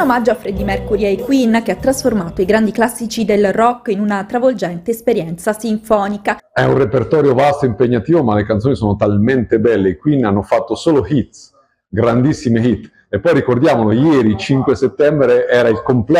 omaggio a Freddie Mercury e ai Queen, che ha trasformato i grandi classici del rock in una travolgente esperienza sinfonica. È un repertorio vasto e impegnativo, ma le canzoni sono talmente belle. I Queen hanno fatto solo hits, grandissime hit. E poi ricordiamolo, ieri, 5 settembre, era il compleanno